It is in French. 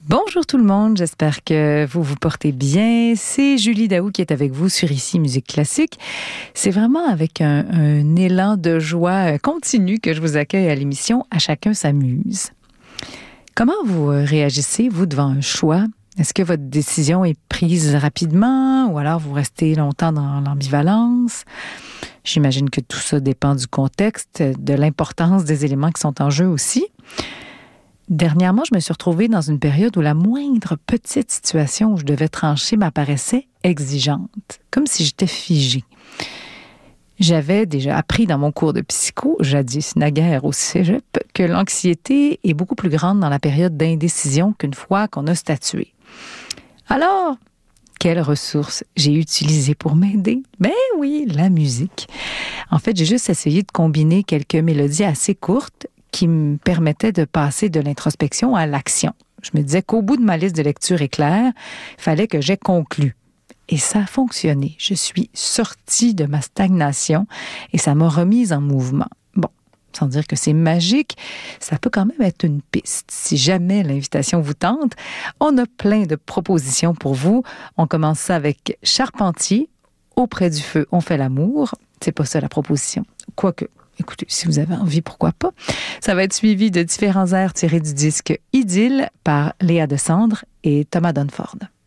Bonjour tout le monde, j'espère que vous vous portez bien. C'est Julie Daou qui est avec vous sur Ici Musique Classique. C'est vraiment avec un élan de joie continu que je vous accueille à l'émission À chacun s'amuse. Comment vous réagissez, vous, devant un choix? Est-ce que votre décision est prise rapidement ou alors vous restez longtemps dans l'ambivalence? J'imagine que tout ça dépend du contexte, de l'importance des éléments qui sont en jeu aussi. Dernièrement, je me suis retrouvée dans une période où la moindre petite situation où je devais trancher m'apparaissait exigeante, comme si j'étais figée. J'avais déjà appris dans mon cours de psycho, jadis naguère au cégep, que l'anxiété est beaucoup plus grande dans la période d'indécision qu'une fois qu'on a statué. Alors, quelles ressources j'ai utilisées pour m'aider? Ben oui, la musique. En fait, j'ai juste essayé de combiner quelques mélodies assez courtes qui me permettaient de passer de l'introspection à l'action. Je me disais qu'au bout de ma liste de lecture éclair, il fallait que j'aie conclu. Et ça a fonctionné. Je suis sortie de ma stagnation et ça m'a remise en mouvement. Bon, sans dire que c'est magique, ça peut quand même être une piste. Si jamais l'invitation vous tente, on a plein de propositions pour vous. On commence ça avec Charpentier. Auprès du feu, on fait l'amour. C'est pas ça la proposition. Quoique, écoutez, si vous avez envie, pourquoi pas. Ça va être suivi de différents airs tirés du disque Idylle par Léa Descendre et Thomas Dunford.